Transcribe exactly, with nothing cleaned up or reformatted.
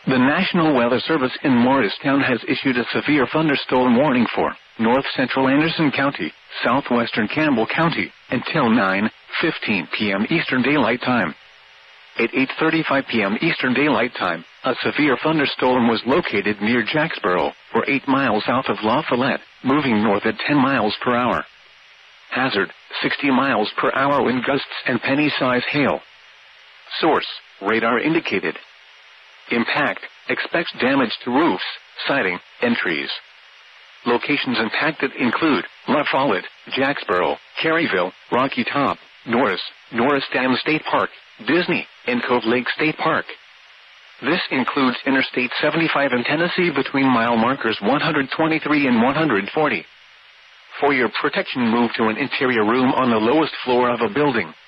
The National Weather Service in Morristown has issued a severe thunderstorm warning for north central Anderson County, southwestern Campbell County, until nine fifteen p m Eastern Daylight Time. At eight thirty-five p m Eastern Daylight Time, a severe thunderstorm was located near Jacksboro, or eight miles south of La Follette, moving north at ten miles per hour. Hazard, sixty miles per hour wind gusts and penny-size hail. Source, radar indicated. Impact, expects damage to roofs, siding, and trees. Locations impacted include La Follette, Jacksboro, Caryville, Rocky Top, Norris, Norristown State Park, Disney, and Cove Lake State Park. This includes Interstate seventy-five in Tennessee between mile markers one hundred twenty-three and one hundred forty. For your protection, move to an interior room on the lowest floor of a building.